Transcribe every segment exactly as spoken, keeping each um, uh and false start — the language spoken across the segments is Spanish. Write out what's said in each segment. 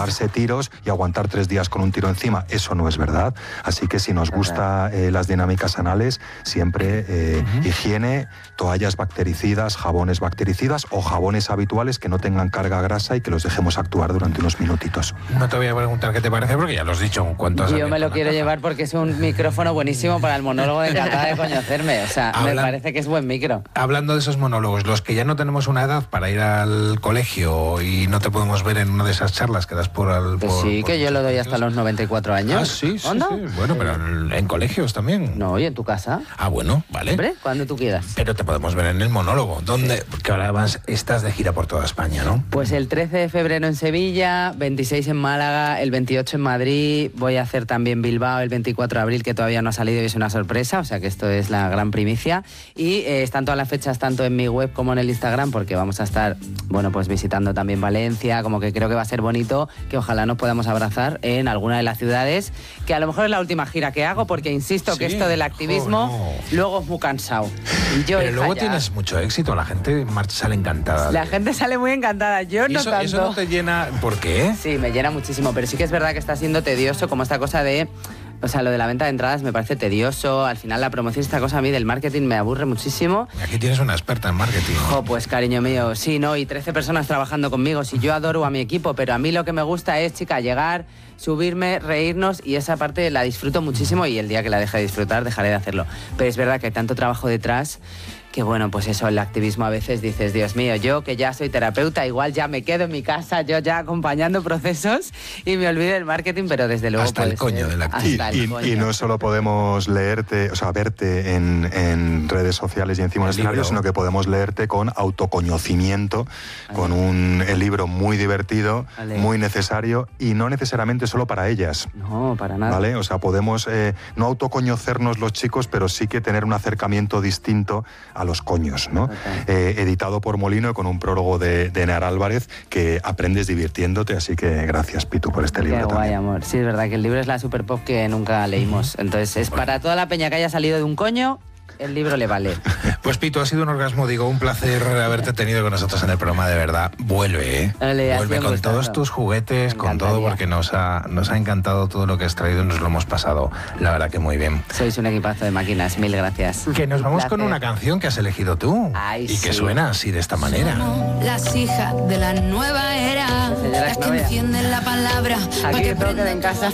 pegarse tiros y aguantar tres días con un tiro encima. Eso no es verdad. Así que si nos gusta eh, las dinámicas anales, siempre eh, uh-huh. higiene, toallas bactericidas, jabones bactericidas o jabones habituales que no tengan carga grasa y que los dejemos actuar durante unos minutitos. No te voy a preguntar qué te parece porque ya lo has dicho. ¿Cuánto has Yo me lo quiero caja? llevar porque es un micrófono buenísimo para el monólogo de Encantada de conocerme. O sea, Hablan... me parece que es buen micro. Hablando de esos monólogos, los que ya no tenemos una edad para ir al colegio y no te podemos ver en una de esas charlas que das por... Al, pues por sí, por que yo lo doy hasta los noventa y cuatro años. Ah, sí, sí, ¿Onda? sí. Bueno, pero en, en colegios también. No, y en tu casa. Ah, bueno, vale. Hombre, cuando tú quieras. Pero te podemos ver en el monólogo. ¿Dónde? Porque ahora vas, estás de gira por toda España, ¿no? Pues el trece de febrero en Sevilla, veintiséis en Málaga, el veintiocho en Madrid, voy a hacer también Bilbao el veinticuatro de abril, que todavía no ha salido y es una sorpresa, o sea que esto es la gran primicia. Y eh, están todas las fechas tanto en mi web como en el Instagram, porque vamos a estar, bueno, pues visitando también Valencia, como que creo que va a ser bonito, que ojalá nos podamos abrazar en alguna de las ciudades, que a lo mejor es la última gira que hago, porque insisto sí, que esto del activismo oh, no. luego es muy cansado. Y yo, Pero luego ya... tienes mucho éxito, la gente sale encantada. La de... gente sale muy encantada, yo no eso, tanto. ¿Eso no te llena? ¿Por qué? Sí, me llena muchísimo, pero sí que es verdad que está siendo tedioso, como esta cosa de... O sea, lo de la venta de entradas me parece tedioso. Al final la promoción, esta cosa a mí del marketing me aburre muchísimo. Y aquí tienes una experta en marketing. Jo, pues cariño mío, sí, no, y trece personas trabajando conmigo. Si yo adoro a mi equipo, pero a mí lo que me gusta es, chica, llegar, subirme, reírnos, y esa parte la disfruto muchísimo y el día que la deje de disfrutar dejaré de hacerlo. Pero es verdad que hay tanto trabajo detrás que bueno, pues eso, el activismo a veces dices, Dios mío, yo que ya soy terapeuta, igual ya me quedo en mi casa, yo ya acompañando procesos y me olvido del marketing, pero desde luego... Hasta el coño del activismo. Y, y, y no solo podemos leerte, o sea, verte en, en redes sociales y encima del escenario, sino que podemos leerte con autoconocimiento, vale. con un el libro muy divertido, vale. muy necesario y no necesariamente solo para ellas. No, para nada. ¿Vale? O sea, podemos eh, no autoconocernos los chicos, pero sí que tener un acercamiento distinto a los coños, ¿no? Okay. Eh, editado por Molino y con un prólogo de, de Enear Álvarez, que aprendes divirtiéndote, así que gracias, Pitu, por este libro. Qué guay, también. amor. Sí, es verdad que el libro es la super pop que nunca leímos. Entonces, es para toda la peña que haya salido de un coño, el libro le vale. Pues Pitu, ha sido un orgasmo, digo, un placer haberte tenido con nosotros en el programa, de verdad. Vuelve, ¿eh? Vale, Vuelve con gustado. todos tus juguetes, con todo, porque nos ha, nos ha encantado todo lo que has traído y nos lo hemos pasado, la verdad que muy bien. Sois un equipazo de máquinas, mil gracias. Que nos vamos placer. con una canción que has elegido tú. Ay, y sí. que suena así, de esta manera. Somos las hijas de la nueva era, las que encienden la palabra. Aquí que todo queda en casa.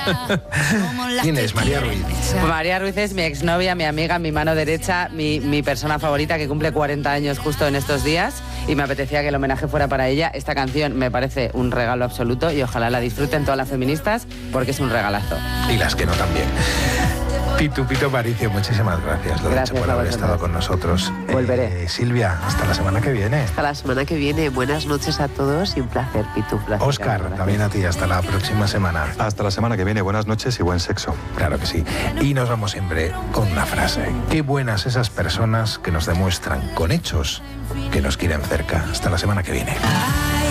¿Quién es? María Ruiz. Pues María Ruiz es mi exnovia, mi amiga, mi mano derecha, mi, mi persona favorita, que cumple cuarenta años justo en estos días, y me apetecía que el homenaje fuera para ella. Esta canción me parece un regalo absoluto y ojalá la disfruten todas las feministas porque es un regalazo. Y las que no también. Pitu, Pitu Aparicio, muchísimas gracias, lo gracias dicho, por haber estado con nosotros. Volveré. Eh, Silvia, hasta la semana que viene. Hasta la semana que viene. Buenas noches a todos y un placer, Pitu. Placer, Óscar, gracias. también a ti, hasta la próxima semana. Hasta la semana que viene, buenas noches y buen sexo. Claro que sí. Y nos vamos siempre con una frase. Qué buenas esas personas que nos demuestran con hechos que nos quieren cerca. Hasta la semana que viene.